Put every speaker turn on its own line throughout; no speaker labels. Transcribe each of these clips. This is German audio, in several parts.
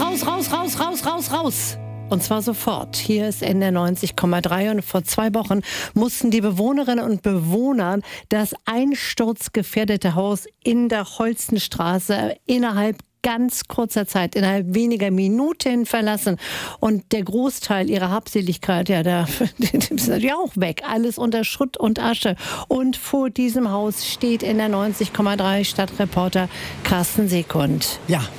raus, raus, raus, raus, raus, raus. Und zwar sofort. Hier ist NDR 90,3 und vor 2 Wochen mussten die Bewohnerinnen und Bewohner das einsturzgefährdete Haus in der Holstenstraße innerhalb ganz kurzer Zeit, innerhalb weniger Minuten verlassen. Und der Großteil ihrer Habseligkeit, der ist ja auch weg. Alles unter Schutt und Asche. Und vor diesem Haus steht NDR 90,3 Stadtreporter Carsten Sekund.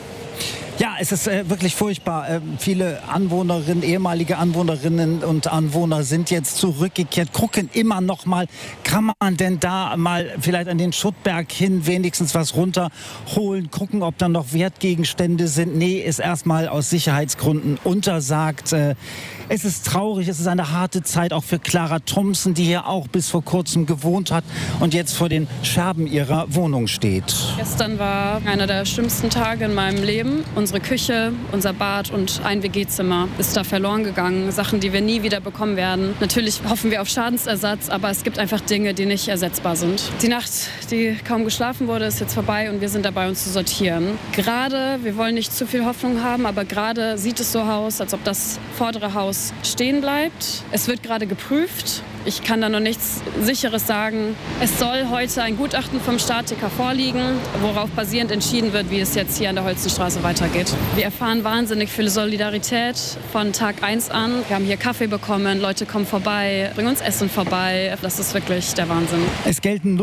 Ja, es ist wirklich furchtbar. Viele Anwohnerinnen, ehemalige Anwohnerinnen und Anwohner sind jetzt zurückgekehrt, gucken immer noch mal, kann man denn da mal vielleicht an den Schuttberg hin wenigstens was runterholen, gucken, ob da noch Wertgegenstände sind. Nee, ist erstmal aus Sicherheitsgründen untersagt. Es ist traurig, es ist eine harte Zeit auch für Clara Thompson, die hier auch bis vor kurzem gewohnt hat und jetzt vor den Scherben ihrer Wohnung steht.
Gestern war einer der schlimmsten Tage in meinem Leben. Unsere Küche, unser Bad und ein WG-Zimmer ist da verloren gegangen. Sachen, die wir nie wieder bekommen werden. Natürlich hoffen wir auf Schadensersatz, aber es gibt einfach Dinge, die nicht ersetzbar sind. Die Nacht, die kaum geschlafen wurde, ist jetzt vorbei und wir sind dabei, uns zu sortieren. Gerade, wir wollen nicht zu viel Hoffnung haben, aber gerade sieht es so aus, als ob das vordere Haus stehen bleibt. Es wird gerade geprüft. Ich kann da noch nichts Sicheres sagen. Es soll heute ein Gutachten vom Statiker vorliegen, worauf basierend entschieden wird, wie es jetzt hier an der Holstenstraße weitergeht. Wir erfahren wahnsinnig viel Solidarität von Tag 1 an. Wir haben hier Kaffee bekommen, Leute kommen vorbei, bringen uns Essen vorbei. Das ist wirklich der Wahnsinn.
Es gelten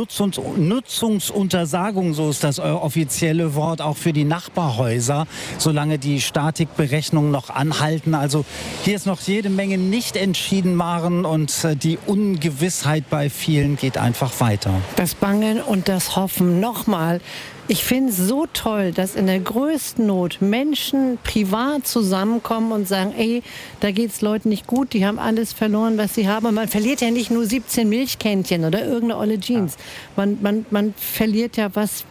Nutzungsuntersagungen, so ist das offizielle Wort, auch für die Nachbarhäuser, solange die Statikberechnungen noch anhalten. Also hier ist noch jede Menge nicht entschieden, Maren, und die Ungewissheit bei vielen geht einfach weiter.
Das Bangen und das Hoffen. Nochmal, ich finde es so toll, dass in der größten Not Menschen privat zusammenkommen und sagen, ey, da geht es Leuten nicht gut, die haben alles verloren, was sie haben. Und man verliert ja nicht nur 17 Milchkännchen oder irgendeine olle Jeans. Man verliert ja was,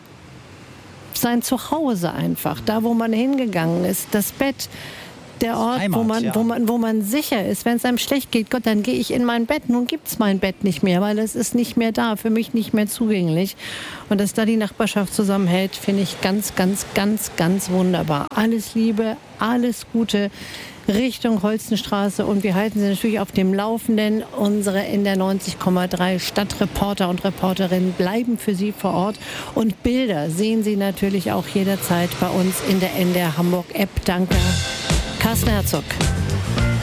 sein Zuhause einfach, da wo man hingegangen ist, das Bett. Der Ort, Heimat, wo man sicher ist, wenn es einem schlecht geht, Gott, dann gehe ich in mein Bett. Nun gibt es mein Bett nicht mehr, weil es ist nicht mehr da, für mich nicht mehr zugänglich. Und dass da die Nachbarschaft zusammenhält, finde ich ganz, ganz, ganz, ganz wunderbar. Alles Liebe, alles Gute Richtung Holstenstraße und wir halten Sie natürlich auf dem Laufenden. Unsere NDR 90,3 Stadtreporter und Reporterinnen bleiben für Sie vor Ort und Bilder sehen Sie natürlich auch jederzeit bei uns in der NDR Hamburg App. Danke. Carsten Herzog.